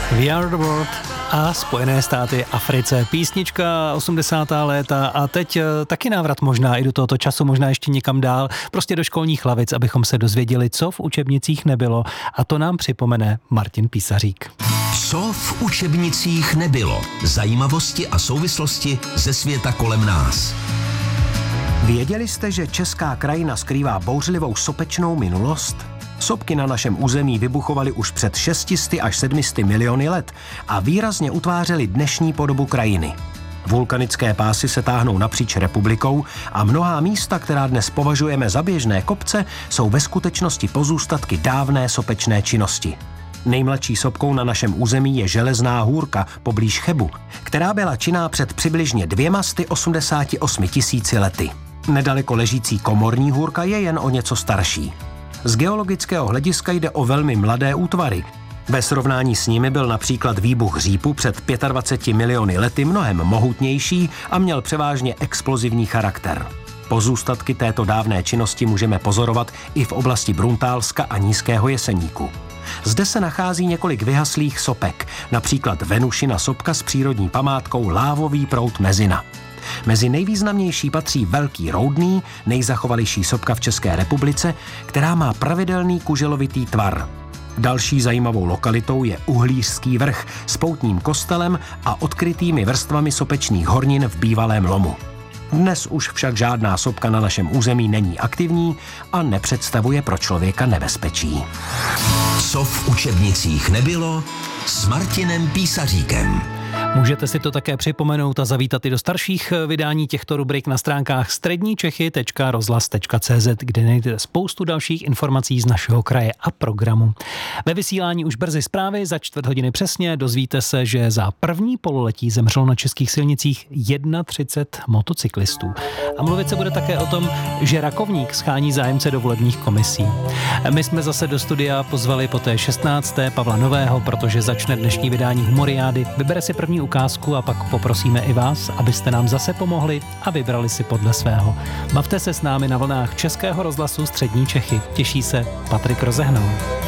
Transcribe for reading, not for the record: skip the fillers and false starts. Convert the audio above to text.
We are the world a Spojené státy Africe. Písnička 80. léta a teď taky návrat možná i do tohoto času, možná ještě někam dál, prostě do školních lavic, abychom se dozvěděli, co v učebnicích nebylo, a to nám připomene Martin Písařík. Co v učebnicích nebylo? Zajímavosti a souvislosti ze světa kolem nás. Věděli jste, že česká krajina skrývá bouřlivou sopečnou minulost? Sopky na našem území vybuchovaly už před 600 až 700 miliony let a výrazně utvářely dnešní podobu krajiny. Vulkanické pásy se táhnou napříč republikou a mnohá místa, která dnes považujeme za běžné kopce, jsou ve skutečnosti pozůstatky dávné sopečné činnosti. Nejmladší sopkou na našem území je Železná hůrka poblíž Chebu, která byla činná před přibližně 288 000 lety. Nedaleko ležící Komorní hůrka je jen o něco starší. Z geologického hlediska jde o velmi mladé útvary. Ve srovnání s nimi byl například výbuch Řípu před 25 miliony lety mnohem mohutnější a měl převážně explozivní charakter. Pozůstatky této dávné činnosti můžeme pozorovat i v oblasti Bruntálska a Nízkého Jeseníku. Zde se nachází několik vyhaslých sopek, například Venušina sopka s přírodní památkou Lávový proud Mezina. Mezi nejvýznamnější patří Velký Roudný, nejzachovalejší sopka v České republice, která má pravidelný kuželovitý tvar. Další zajímavou lokalitou je Uhlířský vrch s poutním kostelem a odkrytými vrstvami sopečných hornin v bývalém lomu. Dnes už však žádná sopka na našem území není aktivní a nepředstavuje pro člověka nebezpečí. Co v učebnicích nebylo s Martinem Písaříkem. Můžete si to také připomenout a zavítat i do starších vydání těchto rubrik na stránkách středníčechy.rozhlas.cz, kde najdete spoustu dalších informací z našeho kraje a programu. Ve vysílání už brzy zprávy, za 4 hodiny přesně dozvíte se, že za první pololetí zemřelo na českých silnicích 31 motocyklistů. A mluvit se bude také o tom, že Rakovník schání zájemce do volebních komisí. My jsme zase do studia pozvali po té 16. Pavla Nového, protože začne dnešní vydání Humoriády. Vybere si první ukázku a pak poprosíme i vás, abyste nám zase pomohli a vybrali si podle svého. Bavte se s námi na vlnách Českého rozhlasu Střední Čechy. Těší se Patrik Rozehnal.